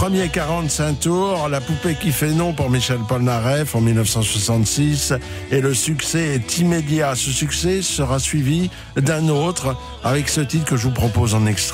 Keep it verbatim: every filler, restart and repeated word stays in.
Premier quarante-cinq tours, La poupée qui fait non pour Michel Polnareff en mille neuf cent soixante-six, et le succès est immédiat. Ce succès sera suivi d'un autre avec ce titre que je vous propose en extrait.